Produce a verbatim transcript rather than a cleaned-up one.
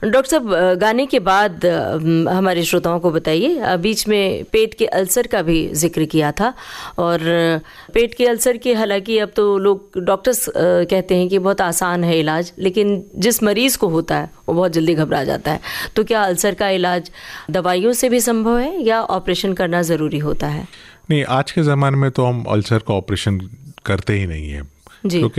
Doctor साहब, गाने के बाद हमारे श्रोताओं को बताइए, बीच में पेट के अल्सर का भी जिक्र किया था, और पेट के अल्सर के हालांकि अब तो लोग डॉक्टर्स कहते हैं कि बहुत आसान है इलाज, लेकिन जिस मरीज़ को होता है वो बहुत जल्दी घबरा जाता है। तो क्या अल्सर का इलाज दवाइयों से भी संभव है या ऑपरेशन करना ज़रूरी होता है? नहीं, आज के ज़माने में तो हम अल्सर का ऑपरेशन करते ही नहीं है, जी।